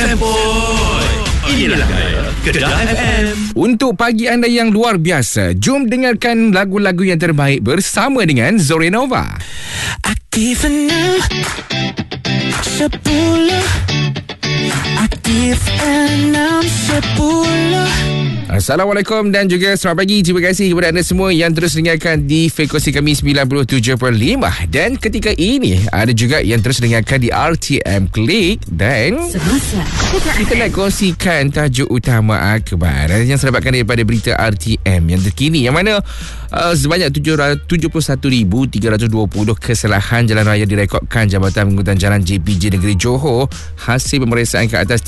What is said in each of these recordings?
boy. Inilah gaya Kedah FM. Untuk pagi anda yang luar biasa, jom dengarkan lagu-lagu yang terbaik bersama dengan Zorenova. Aktif 6 10. Aktif 6 10. Assalamualaikum dan juga selamat pagi. Terima kasih kepada anda semua yang terus dengarkan di frekuensi kami 97.5. Dan ketika ini ada juga yang terus dengarkan di RTM Klik. Dan kita nak kongsikan tajuk utama akhbar yang saya dapatkan daripada berita RTM yang terkini, yang mana sebanyak 71,320 kesalahan jalan raya direkodkan Jabatan Pengangkutan Jalan JPJ Negeri Johor hasil pemeriksaan ke atas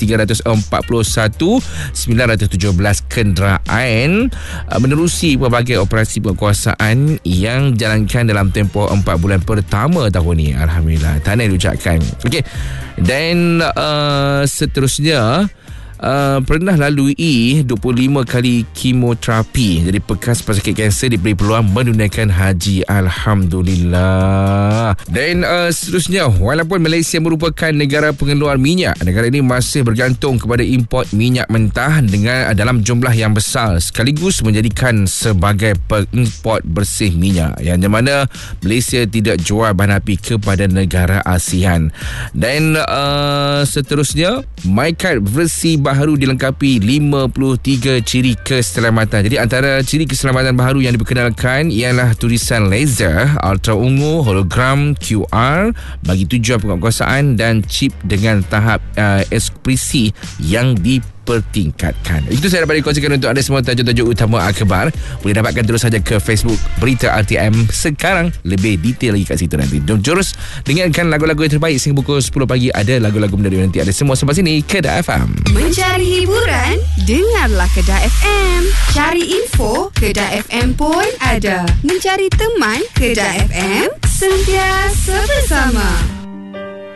341,917 kenderaan menerusi pelbagai operasi penguasaan yang dijalankan dalam tempoh 4 bulan pertama tahun ini. Alhamdulillah, tahniah diucapkan. Okey. Dan seterusnya pernah lalui 25 kali kemoterapi. Jadi bekas pesakit kanser diberi peluang menunaikan haji. Alhamdulillah. Dan seterusnya, walaupun Malaysia merupakan negara pengeluar minyak, negara ini masih bergantung kepada import minyak mentah dengan dalam jumlah yang besar, sekaligus menjadikan sebagai pengimport bersih minyak, yang mana Malaysia tidak jual bahan api kepada negara ASEAN. Dan seterusnya, MyCard versi baharu dilengkapi 53 ciri keselamatan. Jadi antara ciri keselamatan baharu yang diperkenalkan ialah tulisan laser, ultra ungu, hologram, QR bagi tujuan penguasaan dan chip dengan tahap ekspresi yang dipertingkatkan. Itu saya dapat dikongsikan untuk anda semua tajuk-tajuk utama akhbar. Boleh dapatkan terus saja ke Facebook Berita RTM sekarang. Lebih detail lagi kat situ nanti. Jom terus dengarkan lagu-lagu yang terbaik sehingga pukul 10 pagi. Ada lagu-lagu menarik nanti. Ada semua sampai sini Kedah FM. Mencari hiburan? Dengarlah Kedah FM. Cari info? Kedah FM pun ada. Mencari teman? Kedah FM sentiasa bersama.